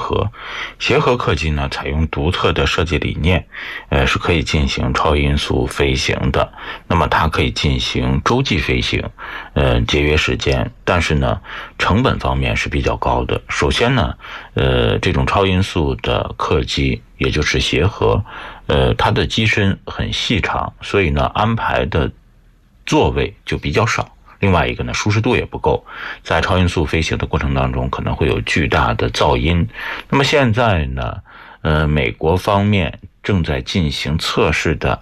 合。协和客机呢，采用独特的设计理念，是可以进行超音速飞行的。那么它可以进行洲际飞行，节约时间，但是呢，成本方面是比较高的。首先呢，这种超音速的客机，也就是协和，它的机身很细长，所以呢，安排的座位就比较少。另外一个呢，舒适度也不够，在超音速飞行的过程当中可能会有巨大的噪音。那么现在呢，美国方面正在进行测试的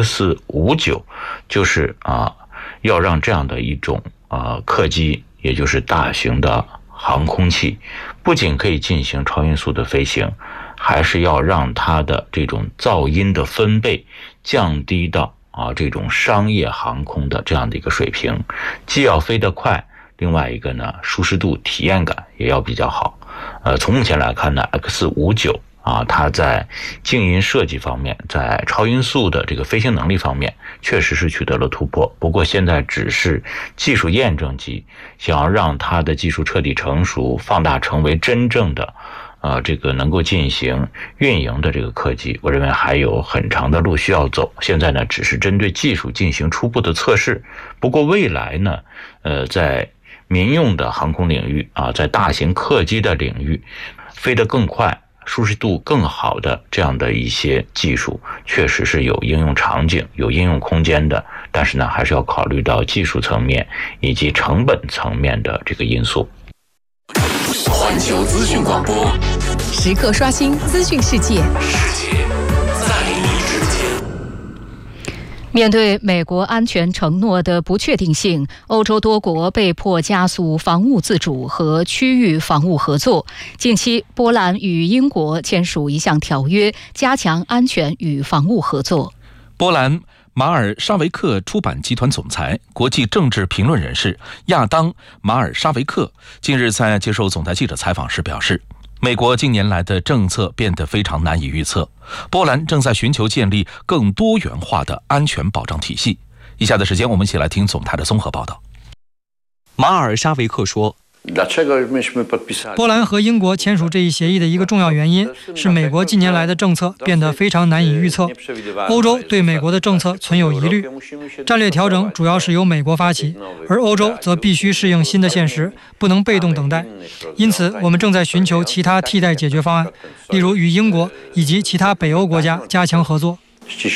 X59， 就是要让这样的一种客机，也就是大型的航空器，不仅可以进行超音速的飞行，还是要让它的这种噪音的分贝降低到这种商业航空的这样的一个水平，既要飞得快，另外一个呢，舒适度体验感也要比较好。从目前来看呢 ，X59它在静音设计方面，在超音速的这个飞行能力方面，确实是取得了突破。不过现在只是技术验证机，想要让它的技术彻底成熟，放大成为真正的这个能够进行运营的这个客机，我认为还有很长的路需要走。现在呢，只是针对技术进行初步的测试。不过未来呢，在民用的航空领域在大型客机的领域，飞得更快，舒适度更好的这样的一些技术，确实是有应用场景、有应用空间的。但是呢，还是要考虑到技术层面以及成本层面的这个因素。 环球资讯广播， 时刻刷新资讯世界， 世界在你之间。 面对美国安全承诺的不确定性，欧洲多国被迫加速防务自主和区域防务合作。近期，波兰与英国签署一项条约，加强安全与防务合作。 波兰马尔沙维克出版集团总裁、国际政治评论人士亚当·马尔沙维克近日在接受总台记者采访时表示，美国近年来的政策变得非常难以预测，波兰正在寻求建立更多元化的安全保障体系。以下的时间，我们一起来听总台的综合报道。 马尔沙维克说， 波兰和英国签署这一协议的一个重要原因是美国近年来的政策变得非常难以预测，欧洲对美国的政策存有疑虑，战略调整主要是由美国发起，而欧洲则必须适应新的现实，不能被动等待。因此，我们正在寻求其他替代解决方案，例如与英国以及其他北欧国家加强合作。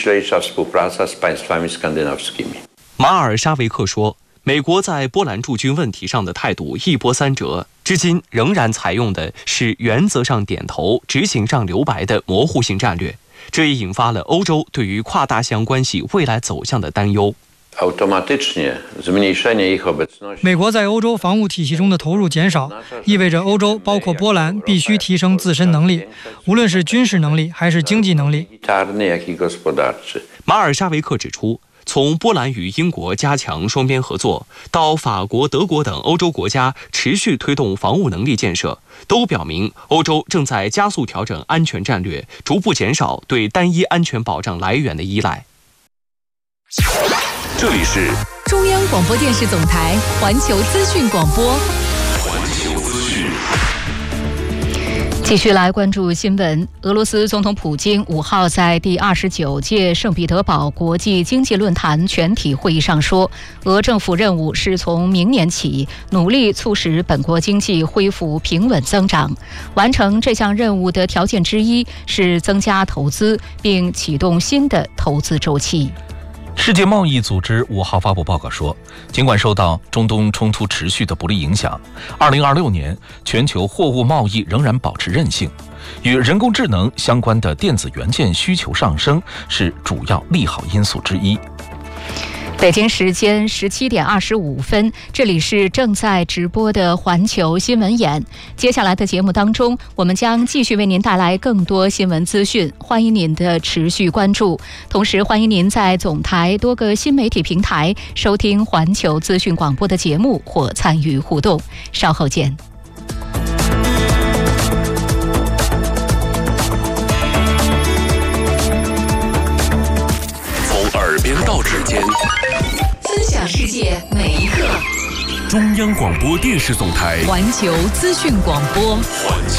马尔沙维克说，美国在波兰驻军问题上的态度一波三折，至今仍然采用的是原则上点头、执行上留白的模糊性战略，这也引发了欧洲对于跨大西洋关系未来走向的担忧。 美国在欧洲防务体系中的投入减少，意味着欧洲包括波兰必须提升自身能力，无论是军事能力还是经济能力。 马尔沙维克指出，从波兰与英国加强双边合作，到法国、德国等欧洲国家持续推动防务能力建设，都表明欧洲正在加速调整安全战略，逐步减少对单一安全保障来源的依赖。 这里是中央广播电视总台环球资讯广播。 环球资讯。 继续来关注新闻。俄罗斯总统普京5号在第29届圣彼得堡国际经济论坛全体会议上说，俄政府任务是从明年起努力促使本国经济恢复平稳增长。完成这项任务的条件之一是增加投资，并启动新的投资周期。 世界贸易组织5号发布报告说，尽管受到中东冲突持续的不利影响，2026年全球货物贸易仍然保持韧性。与人工智能相关的电子元件需求上升是主要利好因素之一。 北京时间17点25分，这里是正在直播的环球新闻眼。接下来的节目当中，我们将继续为您带来更多新闻资讯，欢迎您的持续关注。同时，欢迎您在总台多个新媒体平台收听环球资讯广播的节目或参与互动。稍后见。 从耳边到指尖， 分享世界每一刻。 中央广播电视总台环球资讯广播。 环球